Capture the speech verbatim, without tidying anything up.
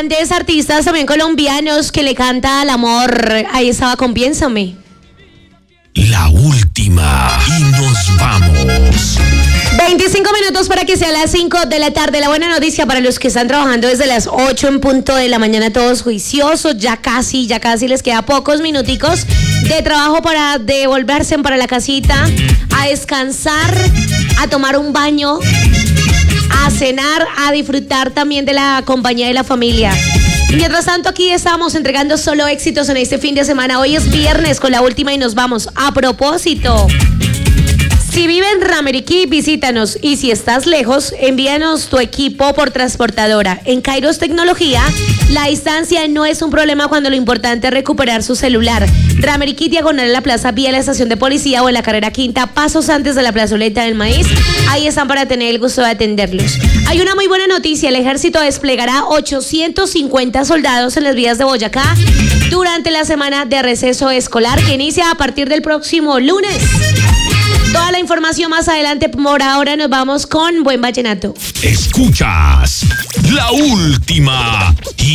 grandes artistas también colombianos que le canta al amor. Ahí estaba con Piénsame. La última y nos vamos. veinticinco minutos para que sea las cinco de la tarde. La buena noticia para los que están trabajando desde las ocho en punto de la mañana, todos juiciosos, ya casi, ya casi les queda pocos minuticos de trabajo para devolverse para la casita, a descansar, a tomar un baño, a cenar, a disfrutar también de la compañía de la familia. Mientras tanto, aquí estamos entregando solo éxitos en este fin de semana. Hoy es viernes con la última y nos vamos. A propósito, si vive en Rameriquí, visítanos. Y si estás lejos, envíanos tu equipo por transportadora. En Kairos Tecnología, la distancia no es un problema cuando lo importante es recuperar su celular. Rameriquí, diagonal en la plaza, vía la estación de policía o en la carrera quinta, pasos antes de la plazoleta del maíz. Ahí están para tener el gusto de atenderlos. Hay una muy buena noticia. El ejército desplegará ochocientos cincuenta soldados en las vías de Boyacá durante la semana de receso escolar que inicia a partir del próximo lunes. Toda la información más adelante. Por ahora nos vamos con Buen Vallenato. Escuchas La Última.